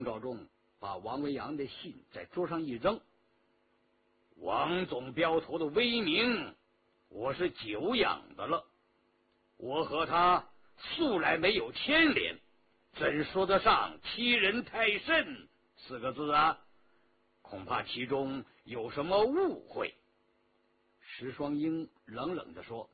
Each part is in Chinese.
赵仲把王维阳的信在桌上一扔。王总镖头的威名，我是久仰的了。我和他素来没有牵连，怎说得上欺人太甚4个字啊？恐怕其中有什么误会。石双英冷冷地说：“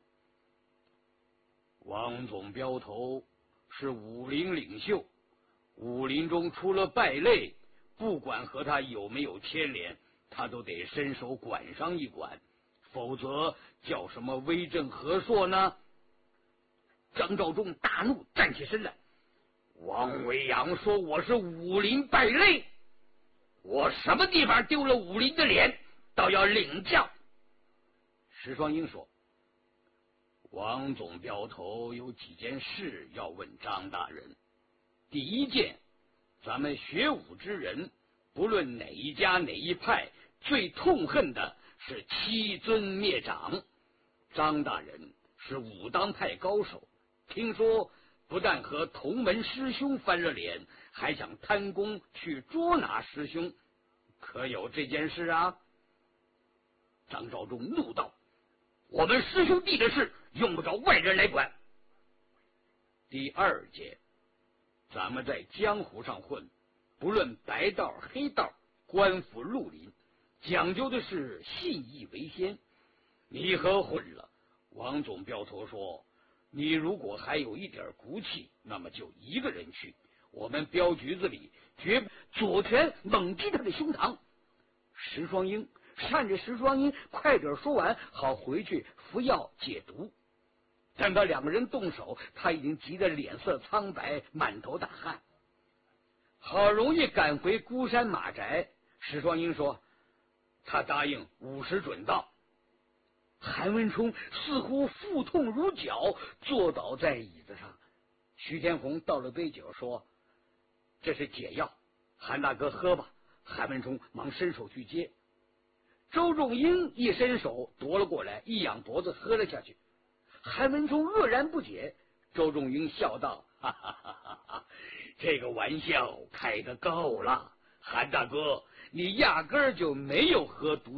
王总镖头是武林领袖，武林中出了败类，不管和他有没有牵连，他都得伸手管上一管，否则叫什么威震和硕呢？”张召忠大怒，站起身来。王维阳说我是武林败类，我什么地方丢了武林的脸，倒要领教。石双英说：“王总镖头有几件事要问张大人。第一件，咱们学武之人，不论哪一家哪一派，最痛恨的是欺尊灭长。张大人是武当派高手，听说不但和同门师兄翻了脸，还想贪功去捉拿师兄，可有这件事啊？”张召忠怒道：“我们师兄弟的事，用不着外人来管。”第二件，咱们在江湖上混，不论白道黑道，官府绿林，讲究的是信义为先。你和混了，王总镖头说，你如果还有一点骨气，那么就一个人去，我们镖局子里绝左拳猛击他的胸膛。石双英看着石双英快点说完，好回去服药解毒。等到2个人动手，他已经急得脸色苍白，满头大汗。好容易赶回孤山马宅，石双英说他答应5时准到。韩文冲似乎腹痛如绞，坐倒在椅子上。徐天红倒了杯酒说：“这是解药，韩大哥喝吧。”韩文冲忙伸手去接，周仲英一伸手夺了过来，一仰脖子喝了下去。韩文冲愕然不解，周仲英笑道：“哈哈哈哈哈，这个玩笑开得够了，韩大哥，你压根儿就没有喝毒。”